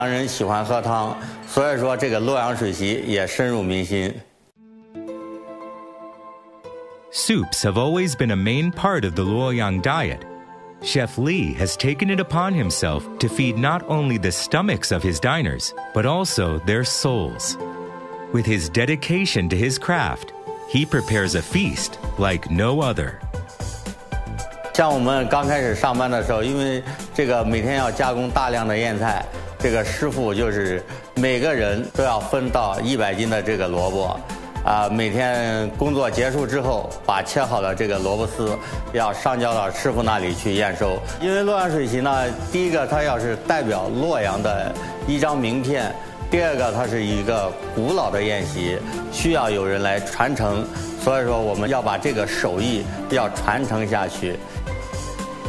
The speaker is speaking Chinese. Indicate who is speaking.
Speaker 1: 人喜欢喝汤，所以说这个洛阳水席也深入民心。
Speaker 2: Soups have always been a main part of the Luoyang diet. Chef Li has taken it upon himself to feed not only the stomachs of his diners, but also their souls. With his dedication to his craft, he prepares a feast like no other.
Speaker 1: 像我们刚开始上班的时候，因为这个每天要加工大量的腌菜，这个师傅就是每个人都要分到100斤的这个萝卜。每天工作结束之后，把切好的这个萝卜丝要上交到师傅那里去验收。因为洛阳水席呢，第一个它要是代表洛阳的一张名片，第二个它是一个古老的宴席，需要有人来传承，所以说我们要把这个手艺要传承下去。